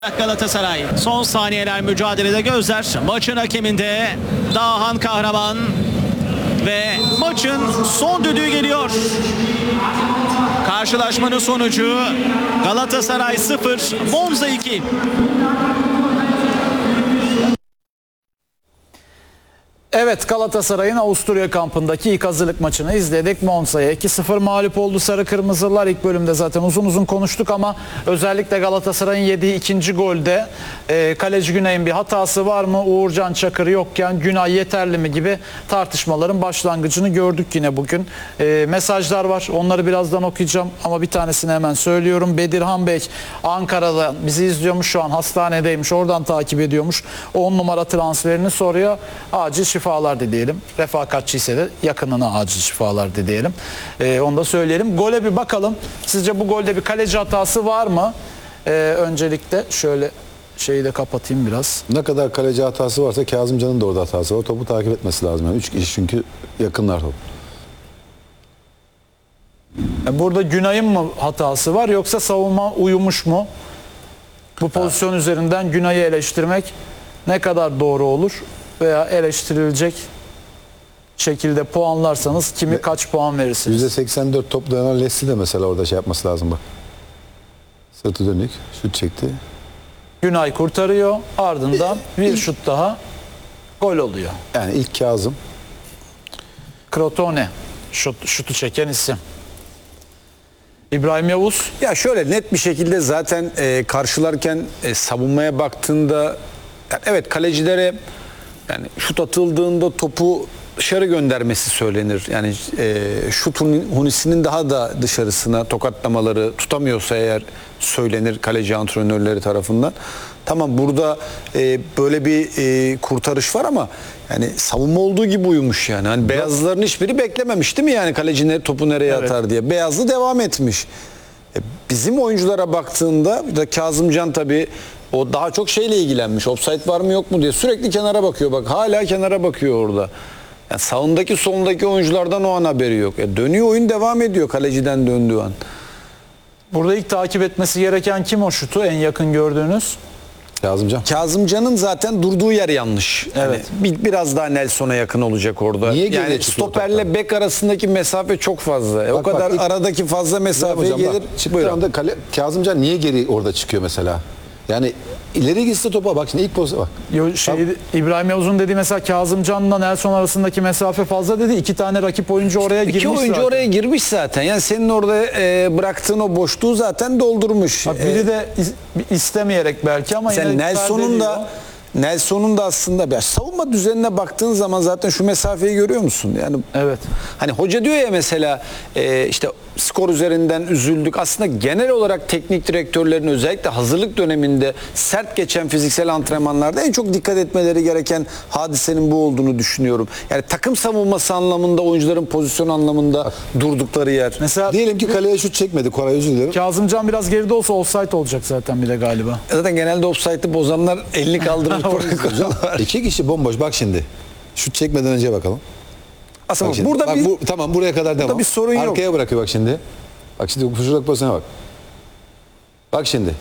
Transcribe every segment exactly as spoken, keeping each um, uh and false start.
Galatasaray son saniyeler mücadelede gözler maçın hakeminde Dahan Kahraman ve maçın son düdüğü geliyor. Karşılaşmanın sonucu Galatasaray sıfır Monza iki. Evet, Galatasaray'ın Avusturya kampındaki ilk hazırlık maçını izledik. Monza'ya iki sıfır mağlup oldu Sarı Kırmızılar. İlk bölümde zaten uzun uzun konuştuk ama özellikle Galatasaray'ın yediği ikinci golde e, kaleci Günay'ın bir hatası var mı? Uğurcan Çakır yokken Günay yeterli mi gibi tartışmaların başlangıcını gördük yine bugün. E, mesajlar var, onları birazdan okuyacağım ama bir tanesini hemen söylüyorum. Bedirhan Bey Ankara'da bizi izliyormuş, şu an hastanedeymiş, oradan takip ediyormuş. on numara transferini soruyor. Acil şifalar dileyelim. Refakatçi ise de yakınına acil şifalar dileyelim. Ee, onu da söyleyelim. Gole bir bakalım. Sizce bu golde bir kaleci hatası var mı? Ee, öncelikle şöyle şeyi de kapatayım biraz. Ne kadar kaleci hatası varsa Kazımcan'ın da orada hatası var. Topu takip etmesi lazım. Yani üç kişi çünkü yakınlar top. Yani burada Günay'ın mı hatası var yoksa savunma uyumuş mu? Bu pozisyon ha. üzerinden Günay'ı eleştirmek ne kadar doğru olur? Veya eleştirilecek şekilde puanlarsanız kimi Ve kaç puan verirsiniz? yüzde seksen dört top dayanan Leslie de mesela orada şey yapması lazım bak. Sırtı dönük, şut çekti. Günay kurtarıyor, ardından bir şut daha gol oluyor. Yani ilk Kazım. Crotone şut, şutu çeken isim. İbrahim Yavuz. Ya şöyle net bir şekilde zaten e, karşılarken e, savunmaya baktığında yani evet kalecilere yani şut atıldığında topu dışarı göndermesi söylenir. Yani e, şut hunisinin daha da dışarısına tokatlamaları tutamıyorsa eğer söylenir kaleci antrenörleri tarafından. Tamam burada e, böyle bir e, kurtarış var ama yani savunma olduğu gibi uyumuş yani. Hani beyazlıların hiçbiri beklememiş değil mi yani kaleci ne, topu nereye evet. atar diye. Beyazlı devam etmiş. E, bizim oyunculara baktığında bir de Kazımcan tabii o daha çok şeyle ilgilenmiş. Offside var mı yok mu diye. Sürekli kenara bakıyor. Bak hala kenara bakıyor orada. Yani sağındaki solundaki oyunculardan o an haberi yok. E dönüyor oyun devam ediyor kaleciden döndüğü an. Burada ilk takip etmesi gereken kim o şutu en yakın gördüğünüz? Kazımcan. Kazımcan'ın zaten durduğu yer yanlış. Evet. Yani bir, biraz daha Nelson'a yakın olacak orada. Niye yani stoperle bek arasındaki mesafe çok fazla. E bak, o kadar bak, ilk, aradaki fazla mesafeye gelir. Çıktığı anda kale, Kazımcan niye geri orada çıkıyor mesela? Yani ileri gitse topa bak şimdi ilk pozisyon bak. Yo, şey, İbrahim Yavuz'un dediği mesela Kazımcan'la Nelson arasındaki mesafe fazla dedi. İki tane rakip oyuncu oraya girmiş. İki oyuncu zaten. oraya girmiş zaten. Yani senin orada e, bıraktığın o boşluğu zaten doldurmuş. Ha, biri e, de istemeyerek belki ama sen yine Nelson'un da Nelson'un da aslında bir savunma düzenine baktığın zaman zaten şu mesafeyi görüyor musun? Yani evet. Hani hoca diyor ya mesela e, işte skor üzerinden üzüldük. Aslında genel olarak teknik direktörlerin özellikle hazırlık döneminde sert geçen fiziksel antrenmanlarda en çok dikkat etmeleri gereken hadisenin bu olduğunu düşünüyorum. Yani takım savunması anlamında, oyuncuların pozisyon anlamında Bak. durdukları yer. Mesela diyelim ki kaleye şut çekmedi. Koray özür dilerim. Kazımcan biraz geride olsa offside olacak zaten bir de galiba. Zaten genelde offside'ı bozanlar elini kaldırır. İki kişi bomboş. Bak şimdi. Şut çekmeden önce bakalım. Aslında bak şimdi, burada bak bir bu, tamam buraya kadar devam. bir sorun yok. Arkaya bırakıyor bak şimdi. Bak şimdi şuradaki pozisyona bak. Bak şimdi.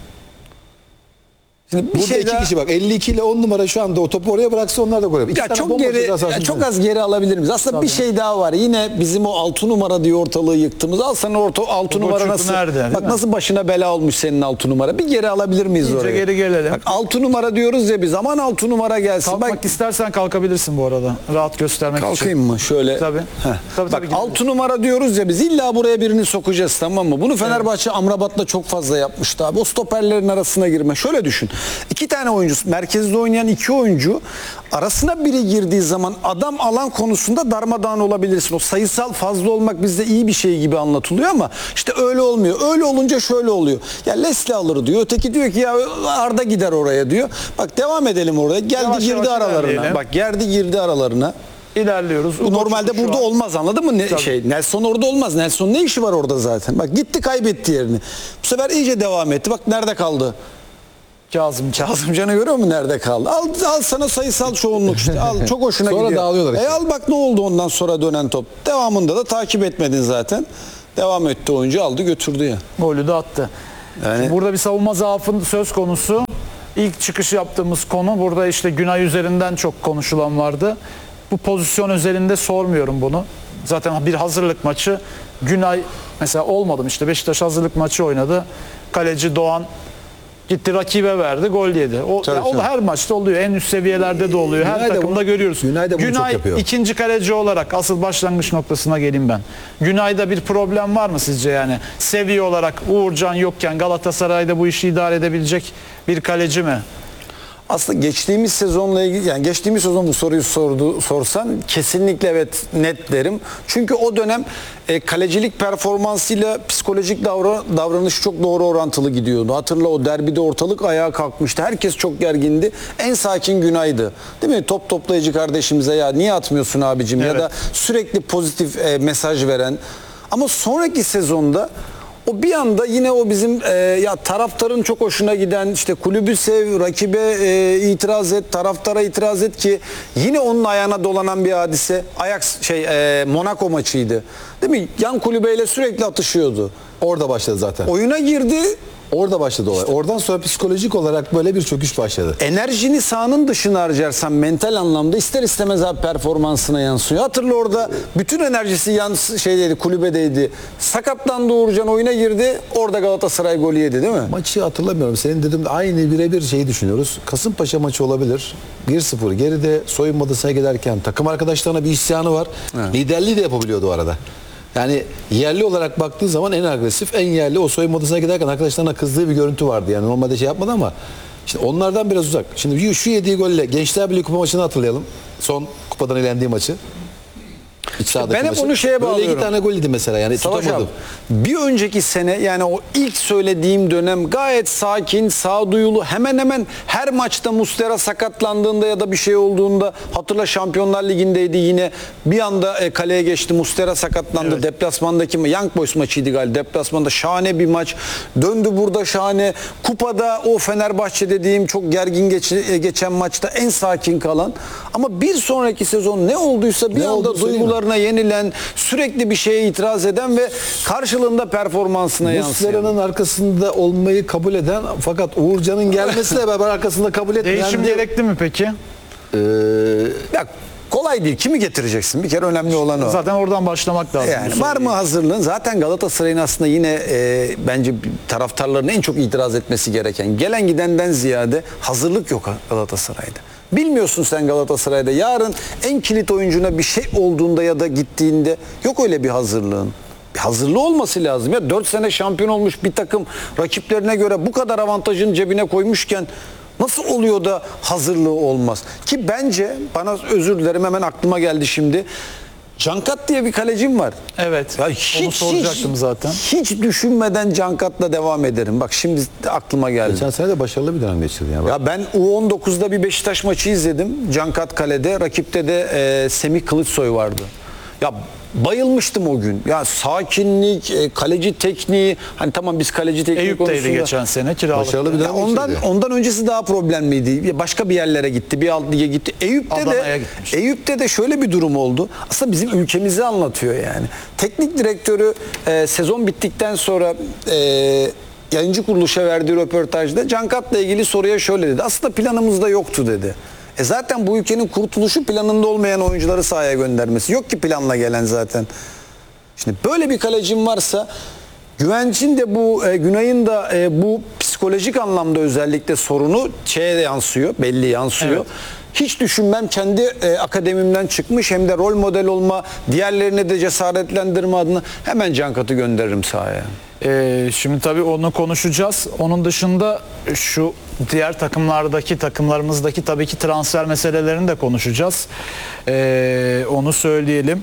Şimdi bir burada şey iki daha... kişi bak elli iki ile on numara şu anda o topu oraya bıraksa onlar da gol yapar. Ya çok geri ya çok az geri alabilir miyiz? Aslında Tabii. bir şey daha var. Yine bizim o altı numara diye ortalığı yıktığımız. Al sana orta altı numara nasıl? Nerede, bak nasıl başına bela olmuş senin altı numara. Bir geri alabilir miyiz İyice oraya? geri gelelim. Bak altı numara diyoruz ya biz. Aman altı numara gelsin. Kalkmak bak istersen kalkabilirsin bu arada. Rahat göstermek Kalkayım için. Kalkayım mı? Şöyle. Tabii. tabii bak altı numara diyoruz ya biz. İlla buraya birini sokacağız tamam mı? Bunu Fenerbahçe evet. Amrabat'la çok fazla yapmıştı abi. O stoperlerin arasına girme. Şöyle düşün. İki tane oyuncusu, merkezde oynayan iki oyuncu arasına biri girdiği zaman adam alan konusunda darmadağın olabilirsin. O sayısal fazla olmak bizde iyi bir şey gibi anlatılıyor ama işte öyle olmuyor. Öyle olunca şöyle oluyor. Ya Leslie alır diyor. Öteki diyor ki ya Arda gider oraya diyor. Bak devam edelim oraya. Geldi yavaş girdi yavaş aralarına. Ilerleyelim. Bak geldi girdi aralarına. İlerliyoruz. Bu normalde burada olmaz anladın mı? Ne, şey Nelson orada olmaz. Nelson ne işi var orada zaten? Bak gitti kaybetti yerini. Bu sefer iyice devam etti. Bak nerede kaldı? Kazım. Kazımcan'ı görüyor musun nerede kaldı? Al, al sana sayısal çoğunluk işte. Al çok hoşuna sonra gidiyor. Sonra dağılıyorlar işte. E al bak ne oldu ondan sonra dönen top. Devamında da takip etmedin zaten. Devam etti oyuncu aldı götürdü ya. Golü de attı. Yani Burada bir savunma zaafı söz konusu. İlk çıkış yaptığımız konu burada işte Günay üzerinden çok konuşulan vardı. Bu pozisyon özelinde sormuyorum bunu. Zaten bir hazırlık maçı. Günay mesela olmadı işte Beşiktaş hazırlık maçı oynadı. Kaleci Doğan gitti rakibe verdi, gol yedi. O, Tabii, ya, o tabii. her maçta oluyor. En üst seviyelerde de oluyor. Her Günay da takımda bunu- görüyoruz. Günay da bunu çok yapıyor. ikinci kaleci olarak asıl başlangıç noktasına geleyim ben. Günay'da bir problem var mı sizce yani? Seviye olarak Uğurcan yokken Galatasaray'da bu işi idare edebilecek bir kaleci mi? aslında geçtiğimiz sezonla ilgili, yani geçtiğimiz sezon bu soruyu sordu sorsan kesinlikle evet, net derim. Çünkü o dönem e, kalecilik performansıyla psikolojik davra, davranış çok doğru orantılı gidiyordu. Hatırla, o derbide ortalık ayağa kalkmıştı. Herkes çok gergindi. En sakin Günay'dı. Değil mi? Top toplayıcı kardeşimize ya niye atmıyorsun abicim, Evet. ya da sürekli pozitif e, mesaj veren. Ama sonraki sezonda o bir anda yine o bizim e, ya taraftarın çok hoşuna giden, işte kulübü sev, rakibe e, itiraz et, taraftara itiraz et, ki yine onun ayağına dolanan bir hadise. Ajax şey e, Monaco maçıydı. Değil mi? Yan kulübeyle sürekli atışıyordu. Orada başladı zaten. Oyuna girdi. Orada başladı olay. Oradan sonra psikolojik olarak böyle bir çöküş başladı. Enerjini sahanın dışına harcarsan mental anlamda ister istemez abi performansına yansıyor. Hatırla, orada bütün enerjisi yans şeydeydi, kulübedeydi. Sakatlandı Uğurcan, oyuna girdi. Orada Galatasaray golü yedi, değil mi? Maçı hatırlamıyorum. Senin dedim aynı birebir şeyi düşünüyoruz. Kasımpaşa maçı olabilir. bir sıfır geride soyunma odasına giderken takım arkadaşlarına bir isyanı var. Evet. Liderliği de yapabiliyordu o arada. Yani yerli olarak baktığın zaman en agresif, en yerli, o soyunma odasına giderken arkadaşlarına kızdığı bir görüntü vardı. Yani normalde şey yapmadı ama işte onlardan biraz uzak. Şimdi şu yediği golle Gençler Birliği Kupa maçını hatırlayalım. Son kupadan elendiği maçı. İç sahadaki Ben hep maçı. onu şeye Böyle iki bağlıyorum. tane gol yedi mesela, yani Savaş tutamadım. abi, bir önceki sene, yani o ilk söylediğim dönem gayet sakin, sağduyulu, hemen hemen her maçta Muslera sakatlandığında ya da bir şey olduğunda, hatırla Şampiyonlar Ligi'ndeydi yine, bir anda e, kaleye geçti, Muslera sakatlandı, Evet. deplasmandaki mi Young Boys maçıydı galiba, deplasmanda şahane bir maç döndü, burada şahane, kupada o Fenerbahçe dediğim çok gergin geç, e, geçen maçta en sakin kalan, ama bir sonraki sezon ne olduysa bir Ne anda oldu söyleyeyim mi? duygular yenilen, sürekli bir şeye itiraz eden ve karşılığında performansına yansıyan. Muslera'nın arkasında olmayı kabul eden, fakat Uğurcan'ın gelmesiyle beraber arkasında kabul etmeyen Değişim de- gerekli mi peki? Ee, Ya kolay değil. Kimi getireceksin? Bir kere önemli olan o. Zaten oradan başlamak lazım. Yani bu var mı soruyu. hazırlığın? Zaten Galatasaray'ın aslında yine e, bence taraftarların en çok itiraz etmesi gereken, gelen gidenden ziyade hazırlık yok Galatasaray'da. Bilmiyorsun sen Galatasaray'da yarın en kilit oyuncuna bir şey olduğunda ya da gittiğinde yok öyle bir hazırlığın. Bir hazırlığı olması lazım. Ya dört sene şampiyon olmuş bir takım rakiplerine göre bu kadar avantajın cebine koymuşken nasıl oluyor da hazırlığı olmaz? Ki bence, bana özür dilerim, hemen aklıma geldi şimdi. Cankat diye bir kalecim var. Evet. Ya onu soracaktım zaten. Hiç düşünmeden Cankat'la devam ederim. Bak şimdi aklıma geldi. geçen sene de başarılı bir dönem geçirdi. Yani. Ya ben U on dokuzda bir Beşiktaş maçı izledim. Cankat kalede, rakipte de e, Semih Kılıçsoy vardı. Ya bayılmıştım o gün. Ya sakinlik, e, kaleci tekniği. Hani tamam biz kaleci tekniği Eyüp'teydi konusunda... geçen sene kiralık. Başarılı bir Ya dönem ondan geçirdi. ondan öncesi daha problemliydi. Başka bir yerlere gitti. Bir alt lige gitti. Eyüp'te Adana'ya de gitmişti. Eyüp'te de şöyle bir durum oldu. Aslında bizim ülkemizi anlatıyor yani. Teknik direktörü e, sezon bittikten sonra e, yayıncı kuruluşa verdiği röportajda Cankat'la ilgili soruya şöyle dedi. Aslında planımızda yoktu dedi. E zaten bu ülkenin kurtuluşu planında olmayan oyuncuları sahaya göndermesi. Yok ki planla gelen zaten. Şimdi böyle bir kalecim varsa, Güvenç'in de bu e, Günay'ın da e, bu psikolojik anlamda özellikle sorunu şeye de yansıyor, belli yansıyor. Evet. Hiç düşünmem, kendi e, akademimden çıkmış, hem de rol model olma, diğerlerine de cesaretlendirme adına hemen Cankat'ı gönderirim sahaya. Ee, şimdi tabii onu konuşacağız. Onun dışında şu diğer takımlardaki, takımlarımızdaki tabii ki transfer meselelerini de konuşacağız. Ee, onu söyleyelim.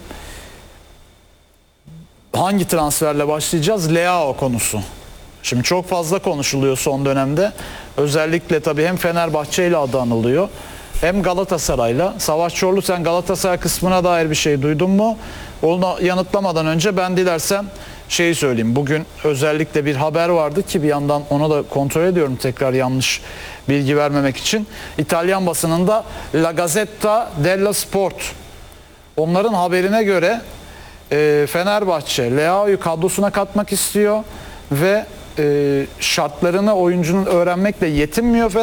Hangi transferle başlayacağız? Leao konusu. Şimdi çok fazla konuşuluyor son dönemde. Özellikle tabii hem Fenerbahçe ile adı anılıyor, hem Galatasaray'la. Savaş Çorlu, sen Galatasaray kısmına dair bir şey duydun mu? Onu yanıtlamadan önce ben dilersen şeyi söyleyeyim. Bugün özellikle bir haber vardı ki bir yandan onu da kontrol ediyorum tekrar yanlış bilgi vermemek için. İtalyan basınında La Gazzetta dello Sport. Onların haberine göre e, Fenerbahçe Leao'yu kadrosuna katmak istiyor ve e, şartlarını oyuncunun öğrenmekle yetinmiyor